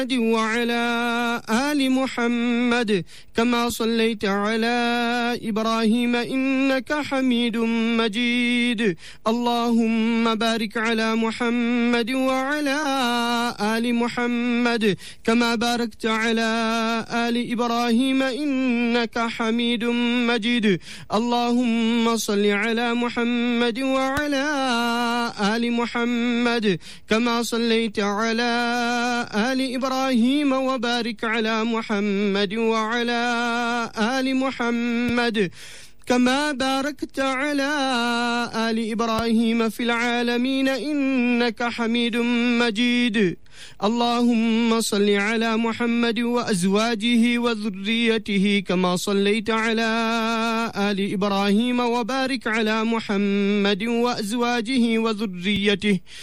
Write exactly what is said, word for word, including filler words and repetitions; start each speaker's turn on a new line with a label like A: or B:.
A: وعلى آل محمد كما صليت على إبراهيم إنك حميد مجيد. اللهم بارك على محمد وعلى آل محمد كما باركت على آل إبراهيم إنك حميد مجيد. اللهم صل على محمد وعلى آل محمد كما صليت على آل إبراهيم وبارك على محمد وعلى آل محمد كما باركت على آل إبراهيم في العالمين إنك حميد مجيد. اللهم صل على محمد وأزواجه وذريته كما صليت على آل إبراهيم وبارك على محمد وأزواجه وذريته